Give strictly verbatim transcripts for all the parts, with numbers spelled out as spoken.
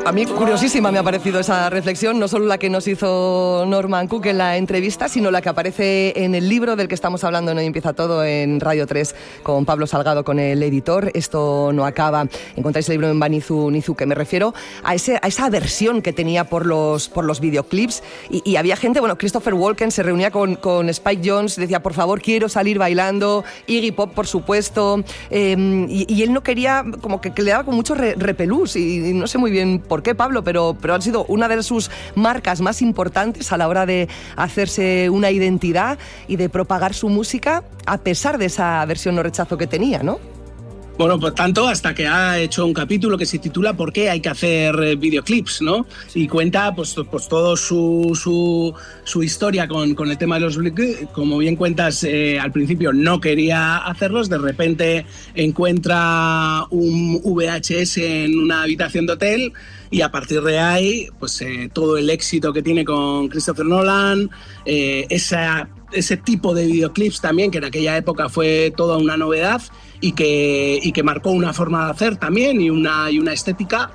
A mí curiosísima me ha parecido esa reflexión, no solo la que nos hizo Norman Cook en la entrevista, sino la que aparece en el libro del que estamos hablando en Hoy Empieza Todo en Radio tres con Pablo Salgado, con el editor. Esto no acaba. Encontráis el libro en Banizu Nizu, que me refiero a, ese, a esa aversión que tenía por los, por los videoclips. Y, y había gente, bueno, Christopher Walken se reunía con, con Spike Jonze, decía, por favor, quiero salir bailando, Iggy Pop, por supuesto, eh, y, y él no quería, como que, que le daba con mucho re, repelús, y, y no sé muy bien por qué, Pablo, pero, pero han sido una de sus marcas más importantes a la hora de hacerse una identidad y de propagar su música, a pesar de esa versión o rechazo que tenía, ¿no? Bueno, pues tanto hasta que ha hecho un capítulo que se titula ¿Por qué hay que hacer videoclips?, ¿no? Y cuenta pues, pues todo su, su, su historia con, con el tema de los... Como bien cuentas, eh, al principio no quería hacerlos, de repente encuentra un V H S en una habitación de hotel y a partir de ahí, pues eh, todo el éxito que tiene con Christopher Nolan, eh, esa... ese tipo de videoclips también, que en aquella época fue toda una novedad y que, y que marcó una forma de hacer también y una, y una estética.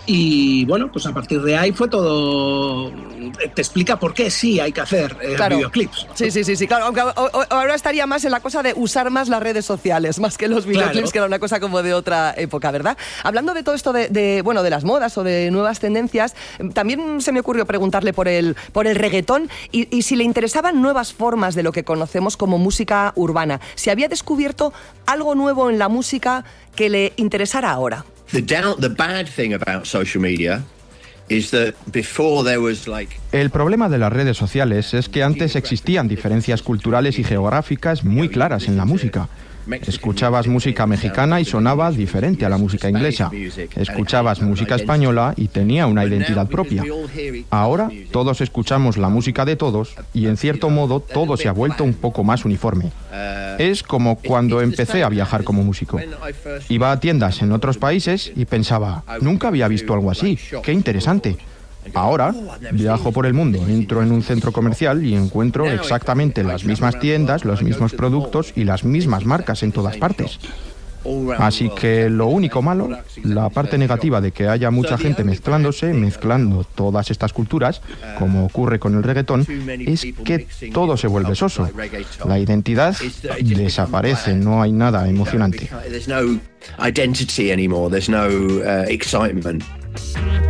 Y bueno, pues a partir de ahí fue todo... Te explica por qué sí hay que hacer eh, claro. videoclips. Sí, sí, sí, sí, claro. Aunque ahora estaría más en la cosa de usar más las redes sociales, más que los videoclips, claro, que era una cosa como de otra época, ¿verdad? Hablando de todo esto de, de, bueno, de las modas o de nuevas tendencias, también se me ocurrió preguntarle por el, por el reggaetón y, y si le interesaban nuevas formas de lo que conocemos como música urbana. Si había descubierto algo nuevo en la música que le interesara ahora. The down, the bad thing about social media is that before there was like... El problema de las redes sociales es que antes existían diferencias culturales y geográficas muy claras en la música. Escuchabas música mexicana y sonaba diferente a la música inglesa. Escuchabas música española y tenía una identidad propia. Ahora todos escuchamos la música de todos y en cierto modo todo se ha vuelto un poco más uniforme. Es como cuando empecé a viajar como músico. Iba a tiendas en otros países y pensaba, nunca había visto algo así, qué interesante. Ahora viajo por el mundo, entro en un centro comercial y encuentro exactamente las mismas tiendas, los mismos productos y las mismas marcas en todas partes. Así que lo único malo, la parte negativa de que haya mucha gente mezclándose, mezclando todas estas culturas, como ocurre con el reggaetón, es que todo se vuelve soso. La identidad desaparece, no hay nada emocionante.